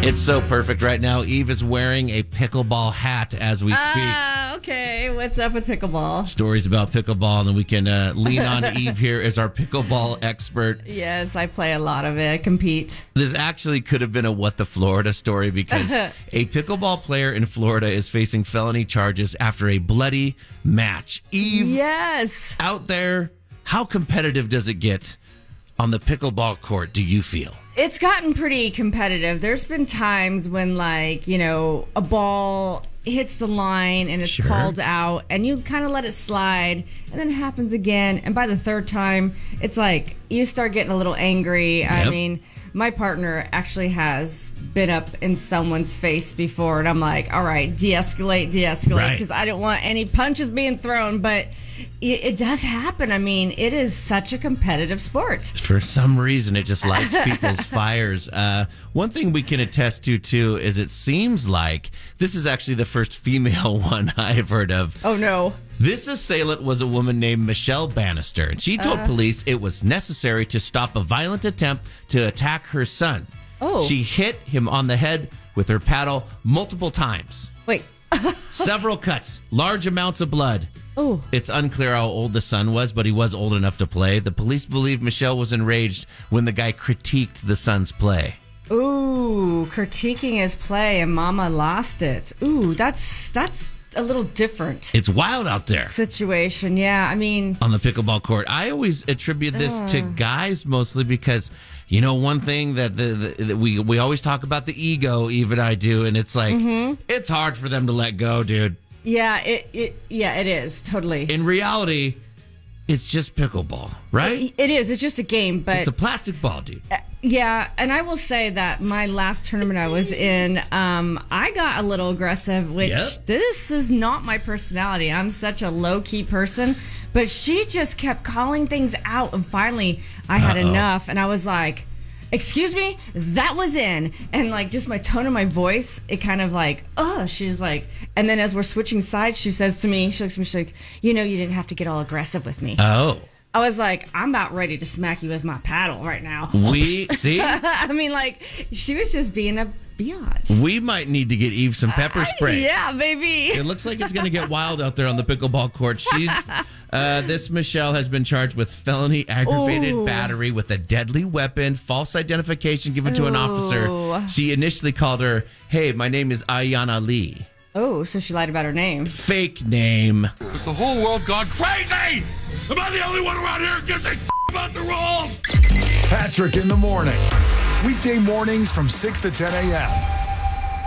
It's so perfect right now. Eve is wearing a pickleball hat as we speak. Okay. What's up with pickleball? Stories about pickleball, and then we can lean on Eve here as our pickleball expert. Yes, I play a lot of it. I compete. This actually could have been a What the Florida story because a pickleball player in Florida is facing felony charges after a bloody match. Eve, yes, out there, how competitive does it get on the pickleball court, do you feel? It's gotten pretty competitive. There's been times when, like, you know, a ball hits the line and it's called out and you kind of let it slide and then it happens again. And by the third time, it's like you start getting a little angry. Yep. I mean, my partner actually has been up in someone's face before and I'm like, all right, de-escalate, because I don't want any punches being thrown. But it does happen. I mean, it is such a competitive sport. For some reason, it just lights people's fires. One thing we can attest to, too, is it seems like this is actually the first female one I've heard of. Oh, no. This assailant was a woman named Michelle Bannister, and she told police it was necessary to stop a violent attempt to attack her son. Oh. She hit him on the head with her paddle multiple times. Wait. Several cuts, large amounts of blood. Oh. It's unclear how old the son was, but he was old enough to play. The police believe Michelle was enraged when the guy critiqued the son's play. Ooh, critiquing his play and mama lost it. Ooh, that's a little different. It's wild out there. Situation, yeah. I mean, on the pickleball court, I always attribute this to guys mostly because, you know, one thing that we always talk about the ego, even I do, and it's like it's hard for them to let go, dude. Yeah, it is totally. In reality, it's just pickleball, right? It is. It's just a game, but it's a plastic ball, dude. Yeah, and I will say that my last tournament I was in, I got a little aggressive, which this is not my personality. I'm such a low-key person, but she just kept calling things out, and finally I had enough, and I was like, excuse me, that was in. And like just my tone of my voice, it kind of like, she's like, and then as we're switching sides, she says to me, she looks at me, she's like, you know, you didn't have to get all aggressive with me. Oh. I was like, I'm about ready to smack you with my paddle right now. We see? I mean, like, she was just being a biatch. We might need to get Eve some pepper spray. Yeah, maybe. It looks like it's going to get wild out there on the pickleball court. This Michelle has been charged with felony aggravated battery with a deadly weapon, false identification given to an officer. She initially called her, hey, my name is Ayanna Lee. Oh, so she lied about her name. Fake name. Has the whole world gone crazy? Am I the only one around here who gives a about the rules? Patrick in the morning. Weekday mornings from 6 to 10 a.m.